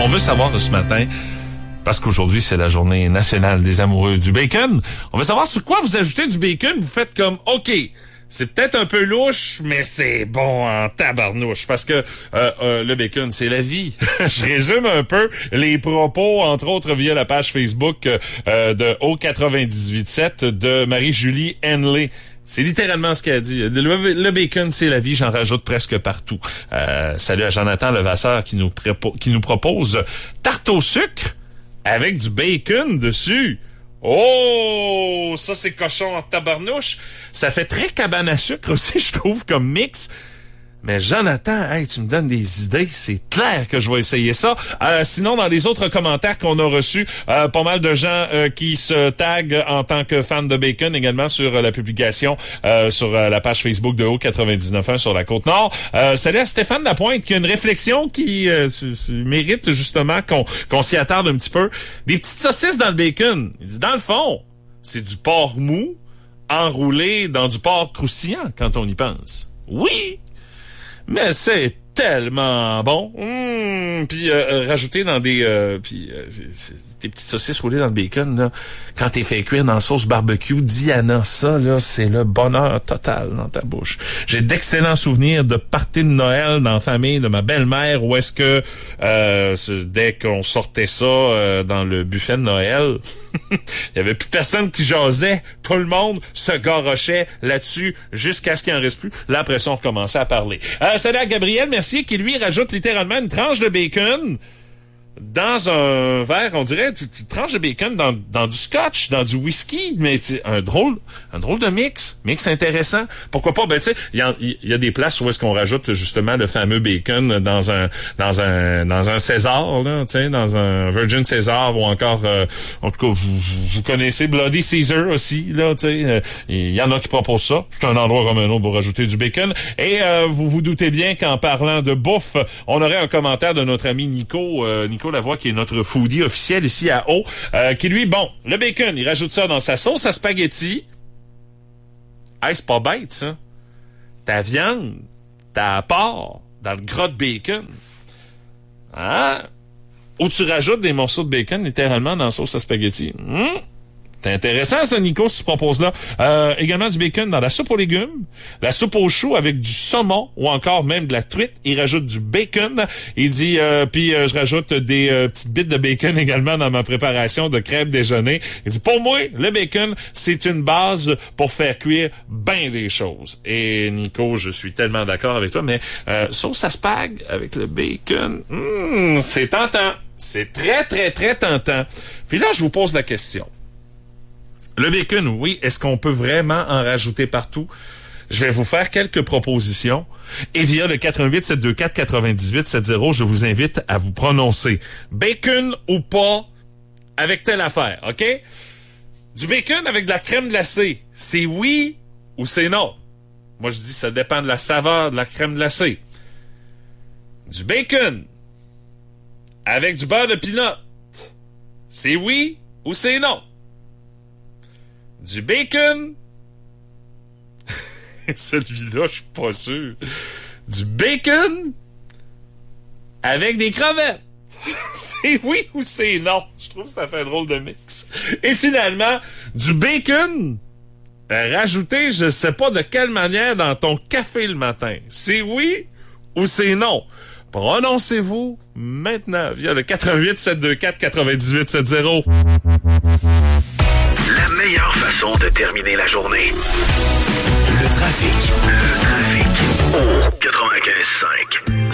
on veut savoir ce matin, parce qu'aujourd'hui, c'est la journée nationale des amoureux du bacon, on veut savoir sur quoi vous ajoutez du bacon. Vous faites comme, OK, c'est peut-être un peu louche, mais c'est bon en tabarnouche, parce que le bacon, c'est la vie. Je résume un peu les propos, entre autres via la page Facebook de O98.7 de Marie-Julie Henley. C'est littéralement ce qu'elle a dit. Le bacon, c'est la vie, j'en rajoute presque partout. Salut à Jonathan Levasseur qui nous propose tarte au sucre avec du bacon dessus. Oh, ça c'est cochon en tabarnouche. Ça fait très cabane à sucre aussi, je trouve, comme mix. Mais Jonathan, hey, tu me donnes des idées, c'est clair que je vais essayer ça. Sinon, dans les autres commentaires qu'on a reçus, pas mal de gens qui se taguent en tant que fans de bacon également sur la publication sur la page Facebook de O99.1 sur la Côte-Nord. Salut à Stéphane Lapointe qui a une réflexion qui mérite justement qu'on s'y attarde un petit peu. Des petites saucisses dans le bacon. Il dit, dans le fond, c'est du porc mou enroulé dans du porc croustillant quand on y pense. Oui! Mais c'est tellement bon. Puis rajouter dans des des petites saucisses roulées dans le bacon là, quand t'es fait cuire dans la sauce barbecue Diana, ça là, c'est le bonheur total dans ta bouche. J'ai d'excellents souvenirs de parties de Noël dans la famille de ma belle-mère où est-ce que dès qu'on sortait ça dans le buffet de Noël, il y avait plus personne qui jasait, tout le monde se garochait là-dessus jusqu'à ce qu'il en reste plus. Là après ça on recommençait à parler. Salut à Gabriel Mercier qui lui rajoute littéralement une tranche de bacon dans un verre, on dirait, tu tranches de bacon dans du scotch, dans du whisky, mais c'est un drôle de mix intéressant. Pourquoi pas? Ben tu sais, il y a des places où est-ce qu'on rajoute justement le fameux bacon dans un César, là, tu sais, dans un Virgin César ou encore, en tout cas, vous connaissez Bloody Caesar aussi, là, tu sais, il y en a qui proposent ça. C'est un endroit comme un autre pour rajouter du bacon. Et vous vous doutez bien qu'en parlant de bouffe, on aurait un commentaire de notre ami Nico Lavoie, qui est notre foodie officiel ici à Haut, qui lui, bon, le bacon, il rajoute ça dans sa sauce à spaghetti. Hey, c'est pas bête, ça. Ta viande, ta porc, dans le gras de bacon. Hein? Ou tu rajoutes des morceaux de bacon, littéralement, dans la sauce à spaghetti. C'est intéressant, ça, Nico, ce propose-là. Également du bacon dans la soupe aux légumes, la soupe aux choux avec du saumon ou encore même de la truite. Il rajoute du bacon. Il dit, puis je rajoute des petites bites de bacon également dans ma préparation de crème déjeuner. Il dit, pour moi, le bacon, c'est une base pour faire cuire bien des choses. Et Nico, je suis tellement d'accord avec toi, mais sauce à spag avec le bacon, c'est tentant. C'est très, très, très tentant. Puis là, je vous pose la question. Le bacon, oui, est-ce qu'on peut vraiment en rajouter partout? Je vais vous faire quelques propositions. Et via le 88-724-9870, je vous invite à vous prononcer. Bacon ou pas avec telle affaire, OK? Du bacon avec de la crème glacée, c'est oui ou c'est non? Moi, je dis ça dépend de la saveur de la crème glacée. Du bacon avec du beurre de pinot, c'est oui ou c'est non? Du bacon. Celui-là, je suis pas sûr. Du bacon avec des crevettes. C'est oui ou c'est non? Je trouve que ça fait un drôle de mix. Et finalement, du bacon rajouté, je sais pas de quelle manière, dans ton café le matin. C'est oui ou c'est non? Prononcez-vous maintenant via le 88-724-9870. La meilleure façon de terminer la journée. Le trafic. Au 95.5.